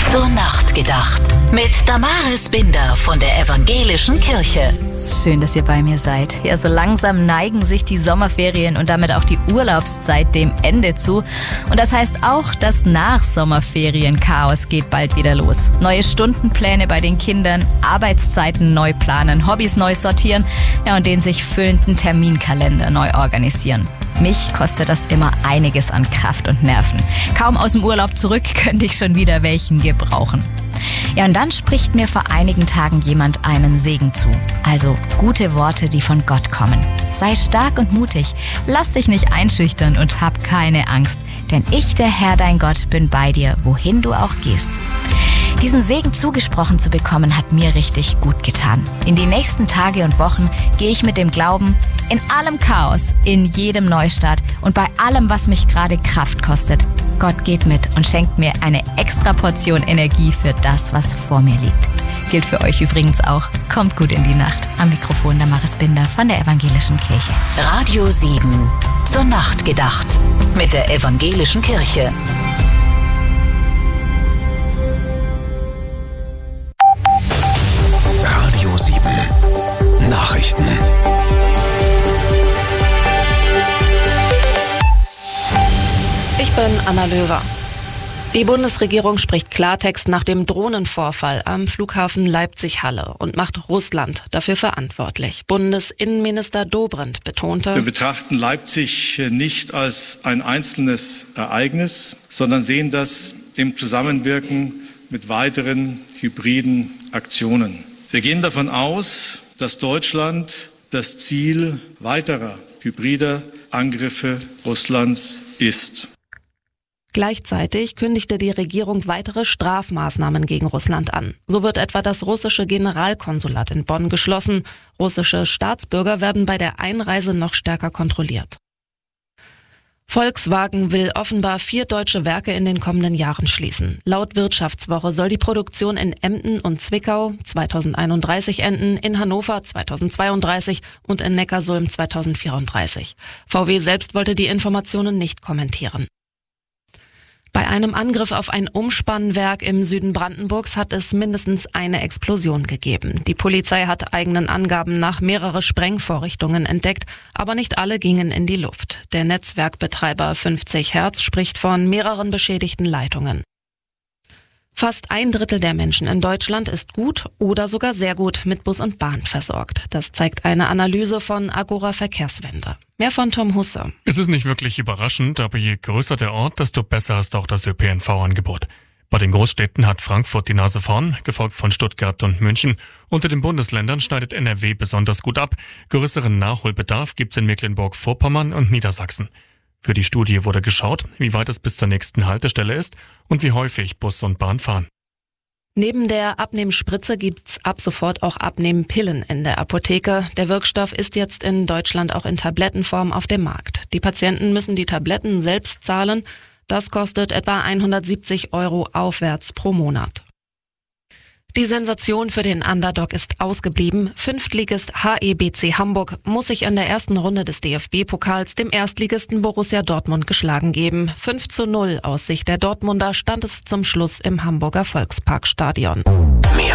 Zur Nacht gedacht. Mit Damaris Binder von der Evangelischen Kirche. Schön, dass ihr bei mir seid. Ja, so langsam neigen sich die Sommerferien und damit auch die Urlaubszeit dem Ende zu. Und das heißt auch, das Nach-Sommerferien-Chaos geht bald wieder los. Neue Stundenpläne bei den Kindern, Arbeitszeiten neu planen, Hobbys neu sortieren, ja, und den sich füllenden Terminkalender neu organisieren. Mich kostet das immer einiges an Kraft und Nerven. Kaum aus dem Urlaub zurück, könnte ich schon wieder welchen gebrauchen. Ja, und dann spricht mir vor einigen Tagen jemand einen Segen zu. Also gute Worte, die von Gott kommen. Sei stark und mutig, lass dich nicht einschüchtern und hab keine Angst. Denn ich, der Herr, dein Gott, bin bei dir, wohin du auch gehst. Diesen Segen zugesprochen zu bekommen, hat mir richtig gut getan. In die nächsten Tage und Wochen gehe ich mit dem Glauben, in allem Chaos, in jedem Neustart und bei allem, was mich gerade Kraft kostet. Gott geht mit und schenkt mir eine extra Portion Energie für das, was vor mir liegt. Gilt für euch übrigens auch. Kommt gut in die Nacht. Am Mikrofon Damaris Binder von der Evangelischen Kirche. Radio 7. Zur Nacht gedacht. Mit der Evangelischen Kirche. Radio 7. Nachrichten. Ich bin Anna Löwer. Die Bundesregierung spricht Klartext nach dem Drohnenvorfall am Flughafen Leipzig-Halle und macht Russland dafür verantwortlich. Bundesinnenminister Dobrindt betonte: Wir betrachten Leipzig nicht als ein einzelnes Ereignis, sondern sehen das im Zusammenwirken mit weiteren hybriden Aktionen. Wir gehen davon aus, dass Deutschland das Ziel weiterer hybrider Angriffe Russlands ist. Gleichzeitig kündigte die Regierung weitere Strafmaßnahmen gegen Russland an. So wird etwa das russische Generalkonsulat in Bonn geschlossen. Russische Staatsbürger werden bei der Einreise noch stärker kontrolliert. Volkswagen will offenbar 4 deutsche Werke in den kommenden Jahren schließen. Laut Wirtschaftswoche soll die Produktion in Emden und Zwickau 2031 enden, in Hannover 2032 und in Neckarsulm 2034. VW selbst wollte die Informationen nicht kommentieren. Bei einem Angriff auf ein Umspannwerk im Süden Brandenburgs hat es mindestens eine Explosion gegeben. Die Polizei hat eigenen Angaben nach mehrere Sprengvorrichtungen entdeckt, aber nicht alle gingen in die Luft. Der Netzwerkbetreiber 50 Hertz spricht von mehreren beschädigten Leitungen. Fast 1/3 der Menschen in Deutschland ist gut oder sogar sehr gut mit Bus und Bahn versorgt. Das zeigt eine Analyse von Agora Verkehrswende. Mehr von Tom Husse. Es ist nicht wirklich überraschend, aber je größer der Ort, desto besser ist auch das ÖPNV-Angebot. Bei den Großstädten hat Frankfurt die Nase vorn, gefolgt von Stuttgart und München. Unter den Bundesländern schneidet NRW besonders gut ab. Größeren Nachholbedarf gibt's in Mecklenburg-Vorpommern und Niedersachsen. Für die Studie wurde geschaut, wie weit es bis zur nächsten Haltestelle ist und wie häufig Bus und Bahn fahren. Neben der Abnehmspritze gibt's ab sofort auch Abnehmpillen in der Apotheke. Der Wirkstoff ist jetzt in Deutschland auch in Tablettenform auf dem Markt. Die Patienten müssen die Tabletten selbst zahlen. Das kostet etwa 170 € aufwärts pro Monat. Die Sensation für den Underdog ist ausgeblieben. Fünftligist HEBC Hamburg muss sich in der ersten Runde des DFB-Pokals dem Erstligisten Borussia Dortmund geschlagen geben. 5:0 aus Sicht der Dortmunder stand es zum Schluss im Hamburger Volksparkstadion. Mehr